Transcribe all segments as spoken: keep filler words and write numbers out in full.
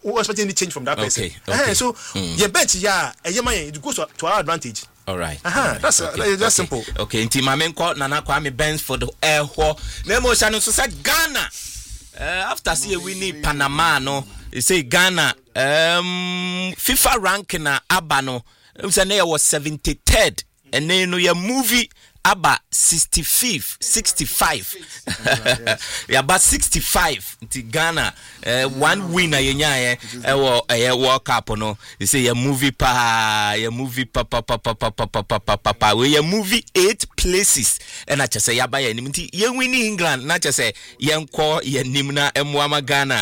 who expecting any change from that person. Okay, okay. Uh, so mm. your bench, yeah, it goes to, to our advantage. All right. Uh-huh. That's okay. uh, that's okay. simple. Okay. Inti mamenko Nana Kwame Beresford air ho. Nemo Shano so said Ghana. Uh, after see we need Panama no. They say Ghana um FIFA ranking na abano. It was was seventy-third and then no your movie about sixty-fifth, sixty-five. Yeah, about sixty-five. Inti Ghana uh, one winner yenya eh eh World Cup no. They say your movie pa your movie pa pa pa pa pa pa pa pa pa pa we your movie eight places and I just say ya ba ya nim nti ye win England na just say ye nko ye nim na emuama Ghana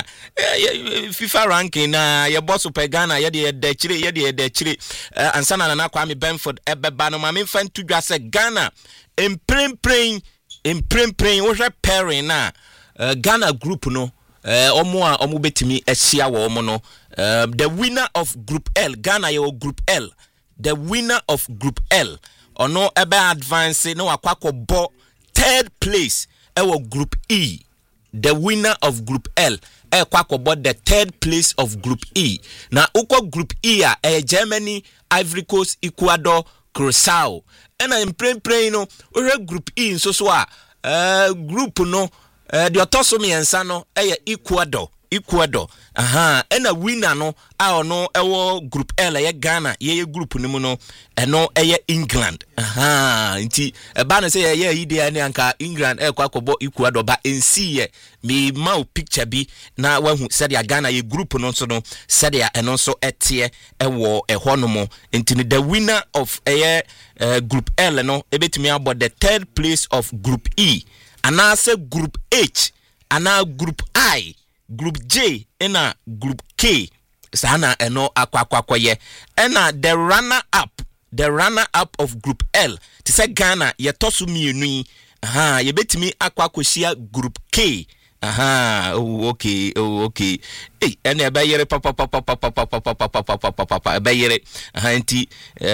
FIFA ranking na ye boss per Ghana ye de de chire ye de de chire ansa na na Kwame Beresford ebeba no ma me fan to dwa say Ghana in prem prem in prem prem wo hwe pairing na Ghana group no Uh, omo a omo betimi ehia wo omo no uh, the winner of group L Ghana yo group L the winner of group L ono ebe advance no akwakọ bo third place e wo group E the winner of group L e kwakọ bo the third place of group E na uko group E a e Germany Ivory Coast Ecuador Curacao ena imprem prem no we group E nso so a uh, group no Uh, the autosomy ensa no eh Ecuador Ecuador aha ena winner no a no ewo group L eh Ghana ye group ni mu no eno eh England aha nti eba no say ye ide ne anka England eh kwa kobo Ecuador ba ensi ye me ma picture bi na wahu said ya Ghana ye group no so no said ya eno so etie ewo eho no mo nti the winner of eh uh, group L no ebetimi about the third place of group E and I say group H, and now group I, group J, and a group K. Sana eno akwa kwa kwa ye. And the runner up, the runner up of group L. To say Ghana, ye tosu mi nui. Aha, ye beti mi akwa kushia group K. Aha, oh okay, oh okay. Hey, and a bayere papa papa papa papa papa papa papa papa bayere. Aha, enti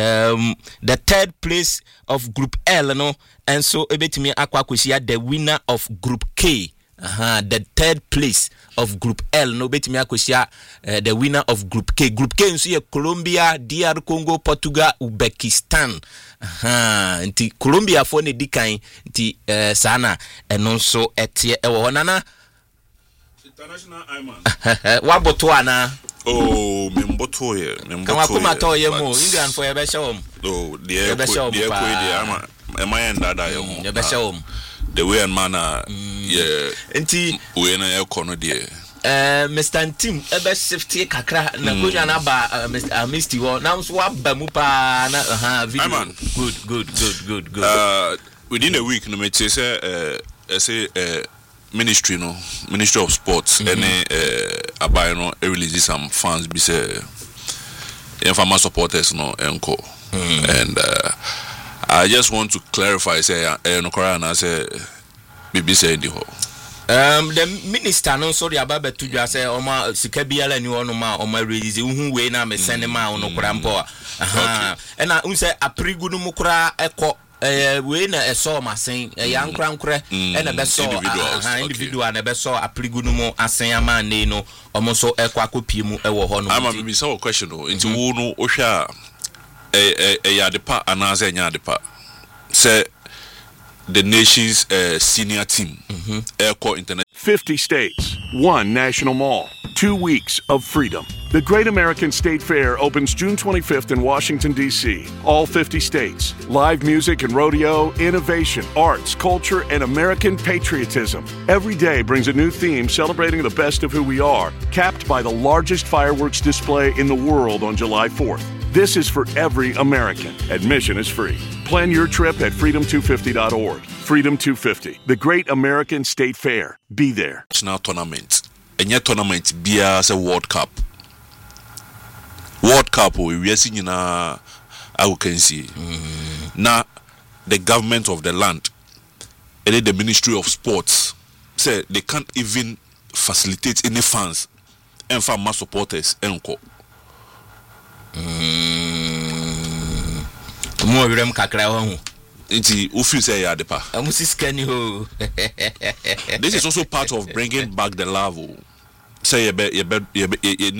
um the third place of group L no, and so ebetimi akwa kushia the winner of group K. Aha, the third place of group L no betimi akosia uh, the winner of group K. Group K nso ye Colombia, D R Congo, Portugal, Uzbekistan. Aha, nti Colombia fo ne dikan nti uh, sana eno nso etie ewo honana international Iman. Waboto ana. Oh, memboto ye, memboto. Kama kuma to ye mo England for ye be show. Oh, the the the ama am I ndada ye mo. Ye be show. The way and manner yeah nti we na e kono de eh Mister Tim ebe shifty kakra na gonya na ba Mister Misty wo na so wa ba mu pa na ha video good good good good good uh within a week no me say uh I say uh ministry no Ministry of Sports and uh abai no release some funds be say informal supporters no enko and uh I just want to clarify say eh no kora na say bibi say ndi ho um the minister no so the ababa to dwa say oma sika biala ni ono ma oma release hu we na me send ma ono kora mpo aha na un say aprigu no mukura eko eh we na eso masen eh yankra nkra e na be so aha individual na be so aprigu no mu asen ama ne no omo so eko akopie mu e wo ho no ama bibi say question no nti wo no o hwa eh eh eh yadepa anaze nyadepa say the nation's uh, senior team mm-hmm. Aircore Internet fifty states, one national mall, two weeks of freedom. The Great American State Fair opens June twenty-fifth in Washington, D C All fifty states. Live music and rodeo, innovation, arts, culture, and American patriotism. Every day brings a new theme celebrating the best of who we are, capped by the largest fireworks display in the world on July fourth. This is for every American. Admission is free. Plan your trip at freedom two fifty dot org. Freedom two fifty, the Great American State Fair. Be there. National tournament. Any tournament be as a World Cup. World Cup we are seeing na I can see. Mm. Now the government of the land and the Ministry of Sports say they can't even facilitate any funds and for mass supporters enko. Mm. Mo wirem kakra ho. Inti ufi say ya depa. Amusi skani ho. This is also part of bringing back the love. Say ye be ye be ye